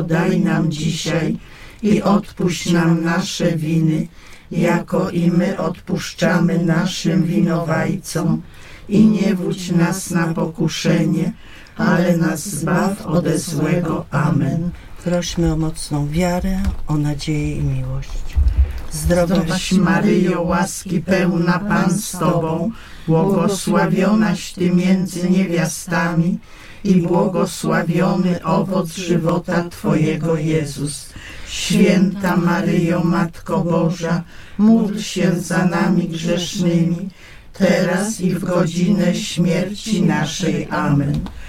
daj nam dzisiaj i odpuść nam nasze winy, jako i my odpuszczamy naszym winowajcom. I nie wódź nas na pokuszenie, ale nas zbaw ode złego. Amen. Prośmy o mocną wiarę, o nadzieję i miłość. Zdrowaś Maryjo, łaski pełna, Pan z Tobą, błogosławionaś Ty między niewiastami i błogosławiony owoc żywota Twojego, Jezus. Święta Maryjo, Matko Boża, módl się za nami grzesznymi, teraz i w godzinę śmierci naszej. Amen.